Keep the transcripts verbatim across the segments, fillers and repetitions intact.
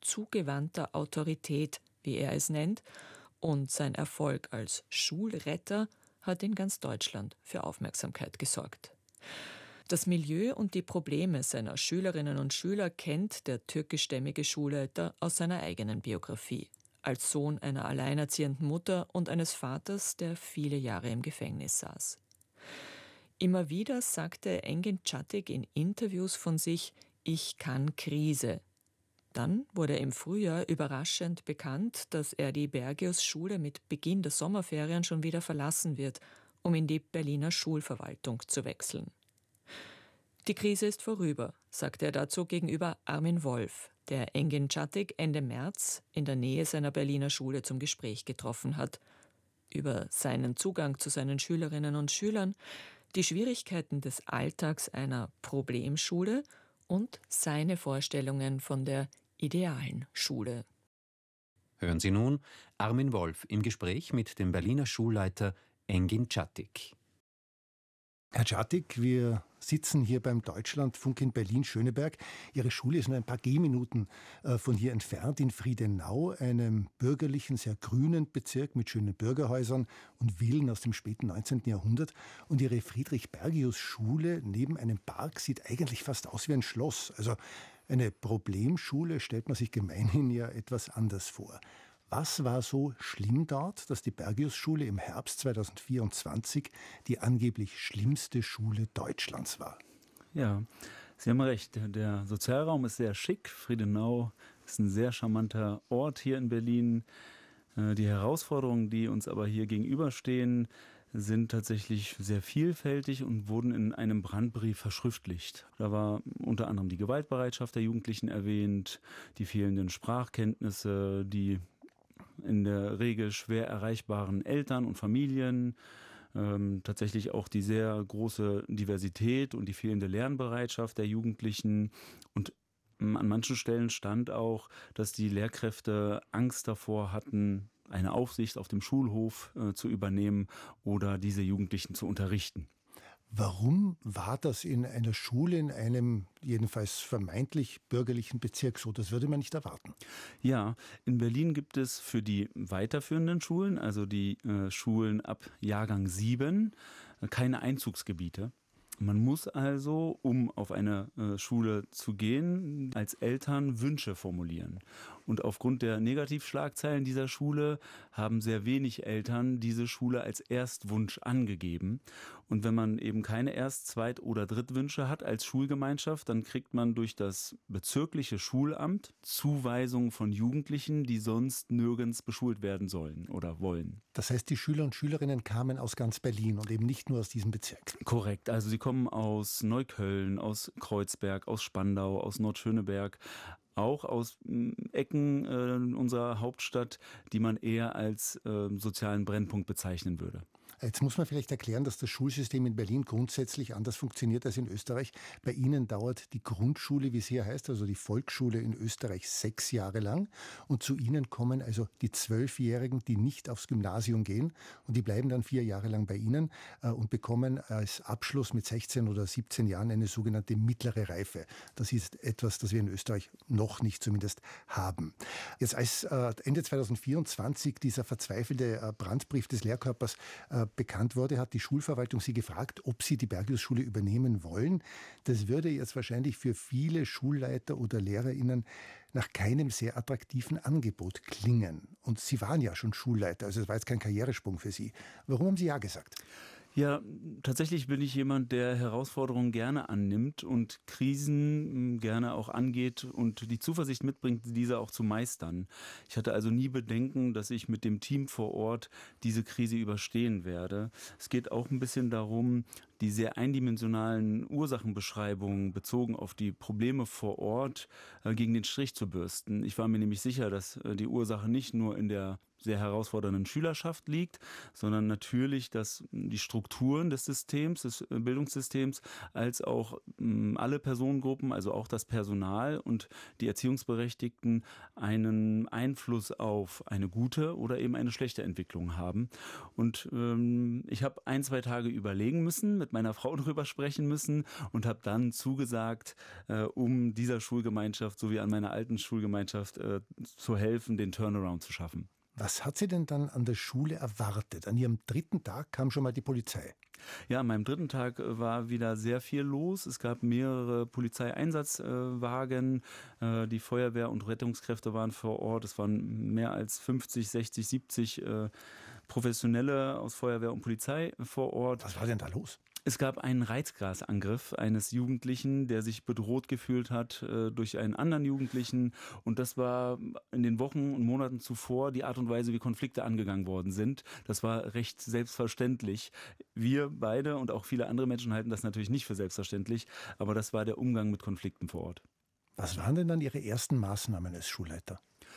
zugewandter Autorität, wie er es nennt, und sein Erfolg als Schulretter hat in ganz Deutschland für Aufmerksamkeit gesorgt. Das Milieu und die Probleme seiner Schülerinnen und Schüler kennt der türkischstämmige Schulleiter aus seiner eigenen Biografie. Als Sohn einer alleinerziehenden Mutter und eines Vaters, der viele Jahre im Gefängnis saß. Immer wieder sagte Engin Çatik in Interviews von sich, ich kann Krise. Dann wurde im Frühjahr überraschend bekannt, dass er die Bergius-Schule mit Beginn der Sommerferien schon wieder verlassen wird, um in die Berliner Schulverwaltung zu wechseln. Die Krise ist vorüber, sagte er dazu gegenüber Armin Wolf, der Engin Çatik Ende März in der Nähe seiner Berliner Schule zum Gespräch getroffen hat. Über seinen Zugang zu seinen Schülerinnen und Schülern, die Schwierigkeiten des Alltags einer Problemschule und seine Vorstellungen von der idealen Schule. Hören Sie nun Armin Wolf im Gespräch mit dem Berliner Schulleiter Engin Çatik. Herr Çatik, wir sitzen hier beim Deutschlandfunk in Berlin-Schöneberg. Ihre Schule ist nur ein paar Gehminuten äh, von hier entfernt, in Friedenau, einem bürgerlichen, sehr grünen Bezirk mit schönen Bürgerhäusern und Villen aus dem späten neunzehnten Jahrhundert. Und Ihre Friedrich-Bergius-Schule neben einem Park sieht eigentlich fast aus wie ein Schloss. Also eine Problemschule stellt man sich gemeinhin ja etwas anders vor. Was war so schlimm dort, dass die Bergius-Schule im Herbst zweitausendvierundzwanzig die angeblich schlimmste Schule Deutschlands war? Ja, Sie haben recht. Der Sozialraum ist sehr schick. Friedenau ist ein sehr charmanter Ort hier in Berlin. Die Herausforderungen, die uns aber hier gegenüberstehen, sind tatsächlich sehr vielfältig und wurden in einem Brandbrief verschriftlicht. Da war unter anderem die Gewaltbereitschaft der Jugendlichen erwähnt, die fehlenden Sprachkenntnisse, die in der Regel schwer erreichbaren Eltern und Familien, ähm, tatsächlich auch die sehr große Diversität und die fehlende Lernbereitschaft der Jugendlichen. Und ähm, an manchen Stellen stand auch, dass die Lehrkräfte Angst davor hatten, eine Aufsicht auf dem Schulhof äh, zu übernehmen oder diese Jugendlichen zu unterrichten. Warum war das in einer Schule, in einem jedenfalls vermeintlich bürgerlichen Bezirk so? Das würde man nicht erwarten. Ja, in Berlin gibt es für die weiterführenden Schulen, also die äh, Schulen ab Jahrgang sieben, äh, keine Einzugsgebiete. Man muss also, um auf eine äh, Schule zu gehen, als Eltern Wünsche formulieren. Und aufgrund der Negativschlagzeilen dieser Schule haben sehr wenig Eltern diese Schule als Erstwunsch angegeben. Und wenn man eben keine Erst-, Zweit- oder Drittwünsche hat als Schulgemeinschaft, dann kriegt man durch das bezirkliche Schulamt Zuweisungen von Jugendlichen, die sonst nirgends beschult werden sollen oder wollen. Das heißt, die Schüler und Schülerinnen kamen aus ganz Berlin und eben nicht nur aus diesem Bezirk. Korrekt, also sie kommen aus Neukölln, aus Kreuzberg, aus Spandau, aus Nordschöneberg, auch aus äh, Ecken äh, unserer Hauptstadt, die man eher als äh, sozialen Brennpunkt bezeichnen würde. Jetzt muss man vielleicht erklären, dass das Schulsystem in Berlin grundsätzlich anders funktioniert als in Österreich. Bei Ihnen dauert die Grundschule, wie es hier heißt, also die Volksschule in Österreich sechs Jahre lang. Und zu Ihnen kommen also die Zwölfjährigen, die nicht aufs Gymnasium gehen. Und die bleiben dann vier Jahre lang bei Ihnen äh, und bekommen als Abschluss mit sechzehn oder siebzehn Jahren eine sogenannte mittlere Reife. Das ist etwas, das wir in Österreich noch nicht zumindest haben. Jetzt als äh, Ende zweitausendvierundzwanzig dieser verzweifelte äh, Brandbrief des Lehrkörpers äh, bekannt wurde, hat die Schulverwaltung Sie gefragt, ob Sie die Bergius-Schule übernehmen wollen. Das würde jetzt wahrscheinlich für viele Schulleiter oder LehrerInnen nach keinem sehr attraktiven Angebot klingen. Und Sie waren ja schon Schulleiter, also es war jetzt kein Karrieresprung für Sie. Warum haben Sie ja gesagt? Ja, tatsächlich bin ich jemand, der Herausforderungen gerne annimmt und Krisen gerne auch angeht und die Zuversicht mitbringt, diese auch zu meistern. Ich hatte also nie Bedenken, dass ich mit dem Team vor Ort diese Krise überstehen werde. Es geht auch ein bisschen darum, die sehr eindimensionalen Ursachenbeschreibungen bezogen auf die Probleme vor Ort äh, gegen den Strich zu bürsten. Ich war mir nämlich sicher, dass äh, die Ursache nicht nur in der sehr herausfordernden Schülerschaft liegt, sondern natürlich, dass die Strukturen des Systems, des Bildungssystems, als auch mh, alle Personengruppen, also auch das Personal und die Erziehungsberechtigten einen Einfluss auf eine gute oder eben eine schlechte Entwicklung haben. Und ähm, ich habe ein, zwei Tage überlegen müssen mit mit meiner Frau drüber sprechen müssen und habe dann zugesagt, äh, um dieser Schulgemeinschaft sowie an meiner alten Schulgemeinschaft äh, zu helfen, den Turnaround zu schaffen. Was hat Sie denn dann an der Schule erwartet? An Ihrem dritten Tag kam schon mal die Polizei. Ja, an meinem dritten Tag war wieder sehr viel los. Es gab mehrere Polizeieinsatzwagen, äh, die Feuerwehr und Rettungskräfte waren vor Ort. Es waren mehr als fünfzig, sechzig, siebzig äh, Professionelle aus Feuerwehr und Polizei vor Ort. Was war denn da los? Es gab einen Reizgrasangriff eines Jugendlichen, der sich bedroht gefühlt hat äh, durch einen anderen Jugendlichen. Und das war in den Wochen und Monaten zuvor die Art und Weise, wie Konflikte angegangen worden sind. Das war recht selbstverständlich. Wir beide und auch viele andere Menschen halten das natürlich nicht für selbstverständlich, aber das war der Umgang mit Konflikten vor Ort. Was waren denn dann Ihre ersten Maßnahmen als Schulleiter?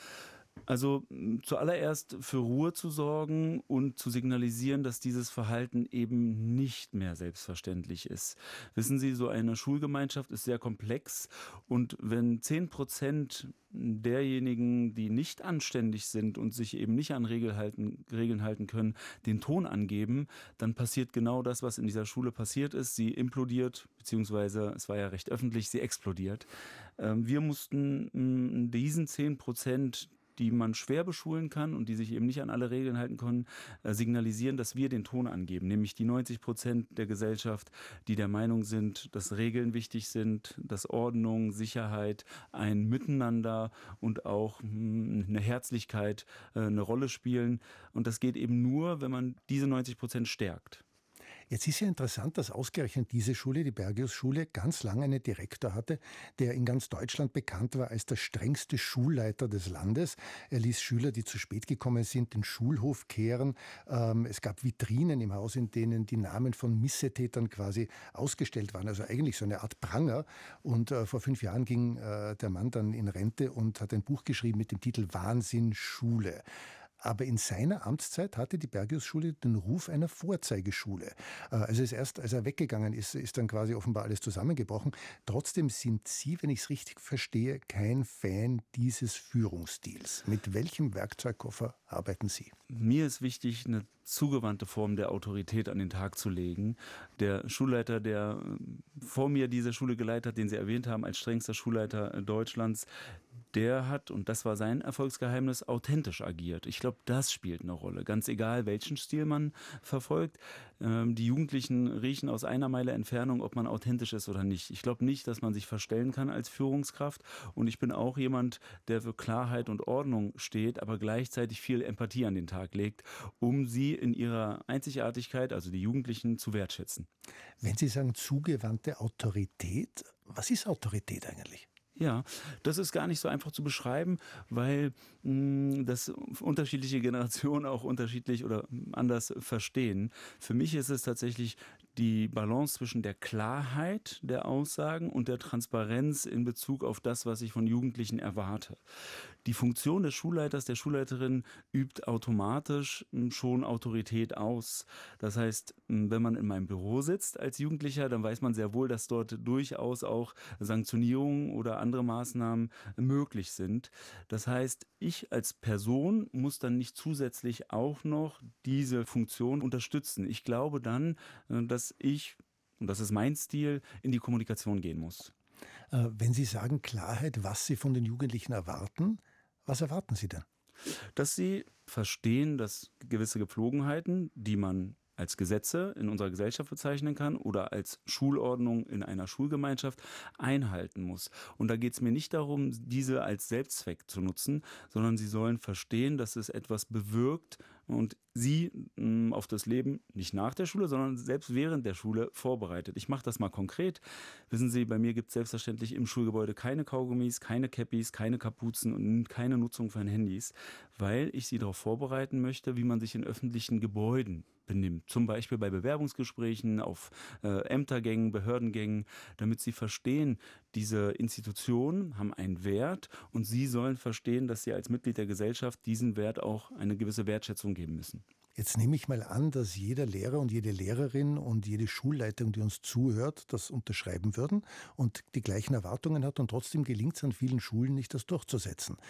Also zuallererst für Ruhe zu sorgen und zu signalisieren, dass dieses Verhalten eben nicht mehr selbstverständlich ist. Wissen Sie, so eine Schulgemeinschaft ist sehr komplex und wenn zehn Prozent derjenigen, die nicht anständig sind und sich eben nicht an Regeln halten, Regeln halten können, den Ton angeben, dann passiert genau das, was in dieser Schule passiert ist. Sie implodiert, beziehungsweise es war ja recht öffentlich, sie explodiert. Wir mussten diesen zehn Prozent, die man schwer beschulen kann und die sich eben nicht an alle Regeln halten können, äh, signalisieren, dass wir den Ton angeben. Nämlich die neunzig Prozent der Gesellschaft, die der Meinung sind, dass Regeln wichtig sind, dass Ordnung, Sicherheit, ein Miteinander und auch mh, eine Herzlichkeit äh, eine Rolle spielen. Und das geht eben nur, wenn man diese neunzig Prozent stärkt. Jetzt ist ja interessant, dass ausgerechnet diese Schule, die Bergius-Schule, ganz lange einen Direktor hatte, der in ganz Deutschland bekannt war als der strengste Schulleiter des Landes. Er ließ Schüler, die zu spät gekommen sind, den Schulhof kehren. Ähm, es gab Vitrinen im Haus, in denen die Namen von Missetätern quasi ausgestellt waren. Also eigentlich so eine Art Pranger. Und äh, vor fünf Jahren ging äh, der Mann dann in Rente und hat ein Buch geschrieben mit dem Titel Wahnsinn Schule. Aber in seiner Amtszeit hatte die Bergius-Schule den Ruf einer Vorzeigeschule. Also erst als er weggegangen ist, ist dann quasi offenbar alles zusammengebrochen. Trotzdem sind Sie, wenn ich es richtig verstehe, kein Fan dieses Führungsstils. Mit welchem Werkzeugkoffer arbeiten Sie? Mir ist wichtig, eine zugewandte Form der Autorität an den Tag zu legen. Der Schulleiter, der vor mir diese Schule geleitet hat, den Sie erwähnt haben, als strengster Schulleiter Deutschlands, der hat, und das war sein Erfolgsgeheimnis, authentisch agiert. Ich glaube, das spielt eine Rolle. Ganz egal, welchen Stil man verfolgt. Ähm, die Jugendlichen riechen aus einer Meile Entfernung, ob man authentisch ist oder nicht. Ich glaube nicht, dass man sich verstellen kann als Führungskraft. Und ich bin auch jemand, der für Klarheit und Ordnung steht, aber gleichzeitig viel Empathie an den Tag legt, um sie in ihrer Einzigartigkeit, also die Jugendlichen, zu wertschätzen. Wenn Sie sagen zugewandte Autorität, was ist Autorität eigentlich? Ja, das ist gar nicht so einfach zu beschreiben, weil mh, das unterschiedliche Generationen auch unterschiedlich oder anders verstehen. Für mich ist es tatsächlich die Balance zwischen der Klarheit der Aussagen und der Transparenz in Bezug auf das, was ich von Jugendlichen erwarte. Die Funktion des Schulleiters, der Schulleiterin übt automatisch schon Autorität aus. Das heißt, wenn man in meinem Büro sitzt als Jugendlicher, dann weiß man sehr wohl, dass dort durchaus auch Sanktionierungen oder andere Maßnahmen möglich sind. Das heißt, ich als Person muss dann nicht zusätzlich auch noch diese Funktion unterstützen. Ich glaube dann, dass ich, und das ist mein Stil, in die Kommunikation gehen muss. Wenn Sie sagen Klarheit, was Sie von den Jugendlichen erwarten, was erwarten Sie denn? Dass sie verstehen, dass gewisse Gepflogenheiten, die man als Gesetze in unserer Gesellschaft bezeichnen kann oder als Schulordnung in einer Schulgemeinschaft einhalten muss. Und da geht es mir nicht darum, diese als Selbstzweck zu nutzen, sondern sie sollen verstehen, dass es etwas bewirkt und sie mh, auf das Leben nicht nach der Schule, sondern selbst während der Schule vorbereitet. Ich mache das mal konkret. Wissen Sie, bei mir gibt es selbstverständlich im Schulgebäude keine Kaugummis, keine Cappies, keine Kapuzen und keine Nutzung von Handys, weil ich sie darauf vorbereiten möchte, wie man sich in öffentlichen Gebäuden benimmt. Zum Beispiel bei Bewerbungsgesprächen, auf äh, Ämtergängen, Behördengängen, damit sie verstehen, diese Institutionen haben einen Wert und sie sollen verstehen, dass sie als Mitglied der Gesellschaft diesen Wert auch eine gewisse Wertschätzung geben müssen. Jetzt nehme ich mal an, dass jeder Lehrer und jede Lehrerin und jede Schulleitung, die uns zuhört, das unterschreiben würden und die gleichen Erwartungen hat und trotzdem gelingt es an vielen Schulen nicht, das durchzusetzen.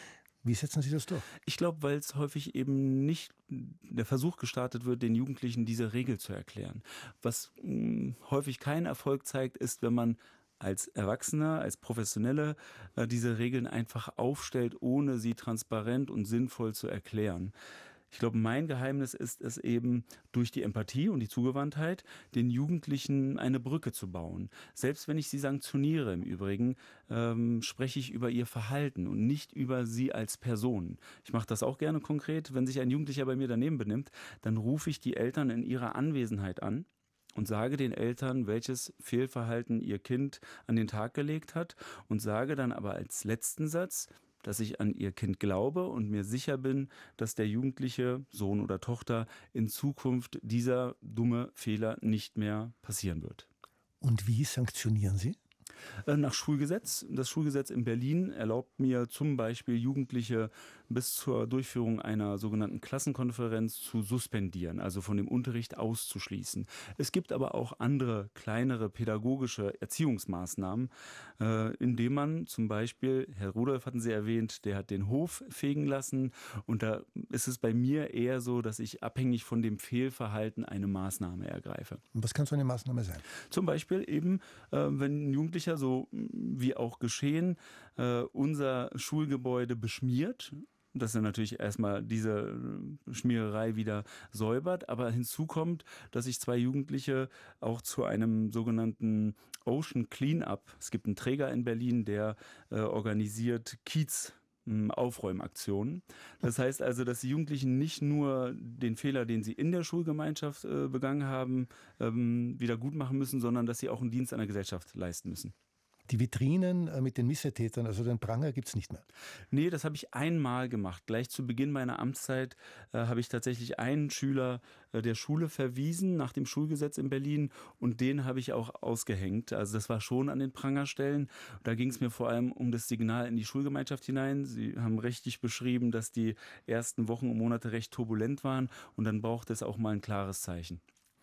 Wie setzen Sie das durch? Ich glaube, weil es häufig eben nicht der Versuch gestartet wird, den Jugendlichen diese Regel zu erklären. Was mh, häufig keinen Erfolg zeigt, ist, wenn man als Erwachsener, als Professionelle äh, diese Regeln einfach aufstellt, ohne sie transparent und sinnvoll zu erklären. Ich glaube, mein Geheimnis ist es eben, durch die Empathie und die Zugewandtheit den Jugendlichen eine Brücke zu bauen. Selbst wenn ich sie sanktioniere im Übrigen, ähm, spreche ich über ihr Verhalten und nicht über sie als Person. Ich mache das auch gerne konkret. Wenn sich ein Jugendlicher bei mir daneben benimmt, dann rufe ich die Eltern in ihrer Anwesenheit an und sage den Eltern, welches Fehlverhalten ihr Kind an den Tag gelegt hat und sage dann aber als letzten Satz, dass ich an ihr Kind glaube und mir sicher bin, dass der jugendliche Sohn oder Tochter in Zukunft dieser dumme Fehler nicht mehr passieren wird. Und wie sanktionieren Sie? Nach Schulgesetz. Das Schulgesetz in Berlin erlaubt mir zum Beispiel Jugendliche bis zur Durchführung einer sogenannten Klassenkonferenz zu suspendieren, also von dem Unterricht auszuschließen. Es gibt aber auch andere kleinere pädagogische Erziehungsmaßnahmen, äh, indem man zum Beispiel, Herr Rudolph hatten Sie erwähnt, der hat den Hof fegen lassen und da ist es bei mir eher so, dass ich abhängig von dem Fehlverhalten eine Maßnahme ergreife. Und was kann so eine Maßnahme sein? Zum Beispiel eben, äh, wenn ein Jugendlicher, so wie auch geschehen, äh, unser Schulgebäude beschmiert, dass er natürlich erstmal diese Schmiererei wieder säubert, aber hinzu kommt, dass ich zwei Jugendliche auch zu einem sogenannten Ocean Cleanup, es gibt einen Träger in Berlin, der äh, organisiert Kiez, Aufräumaktionen. Das heißt also, dass die Jugendlichen nicht nur den Fehler, den sie in der Schulgemeinschaft äh, begangen haben, ähm, wieder gut machen müssen, sondern dass sie auch einen Dienst an der Gesellschaft leisten müssen. Die Vitrinen äh, mit den Missetätern, also den Pranger, gibt es nicht mehr. Nee, das habe ich einmal gemacht. Gleich zu Beginn meiner Amtszeit äh, habe ich tatsächlich einen Schüler äh, der Schule verwiesen nach dem Schulgesetz in Berlin und den habe ich auch ausgehängt. Also das war schon an den Prangerstellen. Da ging es mir vor allem um das Signal in die Schulgemeinschaft hinein. Sie haben richtig beschrieben, dass die ersten Wochen und Monate recht turbulent waren und dann braucht es auch mal ein klares Zeichen.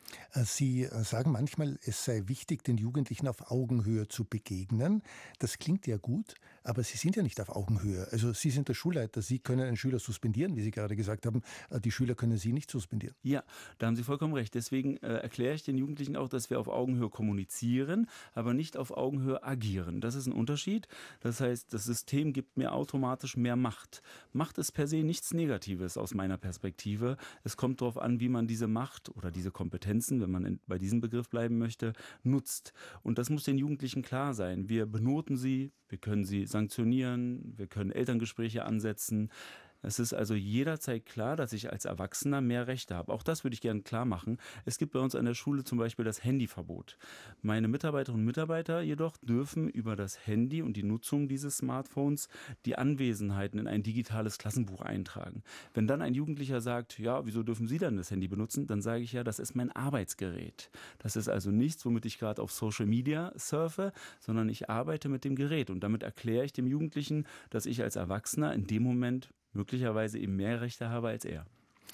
Sie sagen manchmal, es sei wichtig, den Jugendlichen auf Augenhöhe zu begegnen. Das klingt ja gut, aber Sie sind ja nicht auf Augenhöhe. Also Sie sind der Schulleiter, Sie können einen Schüler suspendieren, wie Sie gerade gesagt haben. Die Schüler können Sie nicht suspendieren. Ja, da haben Sie vollkommen recht. Deswegen äh, erkläre ich den Jugendlichen auch, dass wir auf Augenhöhe kommunizieren, aber nicht auf Augenhöhe agieren. Das ist ein Unterschied. Das heißt, das System gibt mir automatisch mehr Macht. Macht ist per se nichts Negatives aus meiner Perspektive. Es kommt darauf an, wie man diese Macht oder diese Kompetenzen, wenn man in, bei diesem Begriff bleiben möchte, nutzt. Und das muss den Jugendlichen klar sein. Wir benoten sie, wir können sie sanktionieren, wir können Elterngespräche ansetzen. Es ist also jederzeit klar, dass ich als Erwachsener mehr Rechte habe. Auch das würde ich gerne klar machen. Es gibt bei uns an der Schule zum Beispiel das Handyverbot. Meine Mitarbeiterinnen und Mitarbeiter jedoch dürfen über das Handy und die Nutzung dieses Smartphones die Anwesenheiten in ein digitales Klassenbuch eintragen. Wenn dann ein Jugendlicher sagt, ja, wieso dürfen Sie dann das Handy benutzen? Dann sage ich ja, das ist mein Arbeitsgerät. Das ist also nichts, womit ich gerade auf Social Media surfe, sondern ich arbeite mit dem Gerät. Und damit erkläre ich dem Jugendlichen, dass ich als Erwachsener in dem Moment möglicherweise eben mehr Rechte habe als er.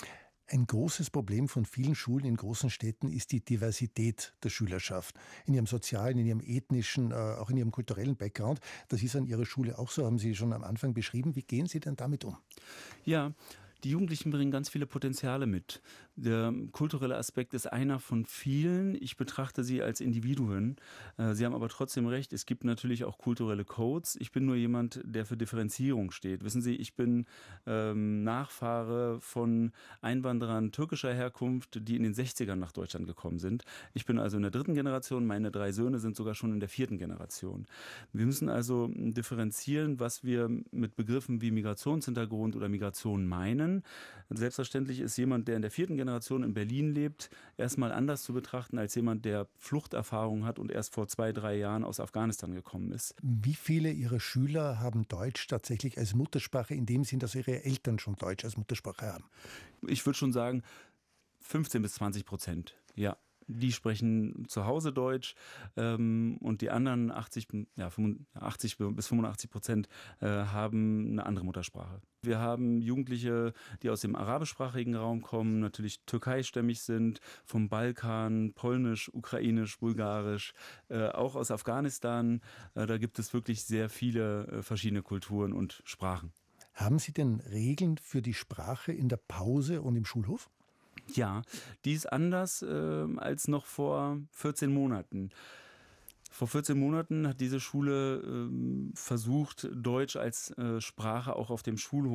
Ein großes Problem von vielen Schulen in großen Städten ist die Diversität der Schülerschaft. In ihrem sozialen, in ihrem ethnischen, auch in ihrem kulturellen Background. Das ist an Ihrer Schule auch so, haben Sie schon am Anfang beschrieben. Wie gehen Sie denn damit um? Ja, die Jugendlichen bringen ganz viele Potenziale mit. Der kulturelle Aspekt ist einer von vielen. Ich betrachte sie als Individuen. Sie haben aber trotzdem recht, es gibt natürlich auch kulturelle Codes. Ich bin nur jemand, der für Differenzierung steht. Wissen Sie, ich bin ähm, Nachfahre von Einwanderern türkischer Herkunft, die in den sechzigern nach Deutschland gekommen sind. Ich bin also in der dritten Generation, meine drei Söhne sind sogar schon in der vierten Generation. Wir müssen also differenzieren, was wir mit Begriffen wie Migrationshintergrund oder Migration meinen. Selbstverständlich ist jemand, der in der vierten Generation in Berlin lebt, erstmal anders zu betrachten als jemand, der Fluchterfahrung hat und erst vor zwei, drei Jahren aus Afghanistan gekommen ist. Wie viele Ihrer Schüler haben Deutsch tatsächlich als Muttersprache in dem Sinn, dass ihre Eltern schon Deutsch als Muttersprache haben? Ich würde schon sagen fünfzehn bis zwanzig Prozent, ja. Die sprechen zu Hause Deutsch ähm, und die anderen achtzig, ja, achtzig bis fünfundachtzig Prozent äh, haben eine andere Muttersprache. Wir haben Jugendliche, die aus dem arabischsprachigen Raum kommen, natürlich türkeistämmig sind, vom Balkan, polnisch, ukrainisch, bulgarisch, äh, auch aus Afghanistan. Äh, da gibt es wirklich sehr viele äh, verschiedene Kulturen und Sprachen. Haben Sie denn Regeln für die Sprache in der Pause und im Schulhof? Ja, die ist anders äh, als noch vor vierzehn Monaten. Vor vierzehn Monaten hat diese Schule ähm, versucht, Deutsch als äh, Sprache auch auf dem Schulhof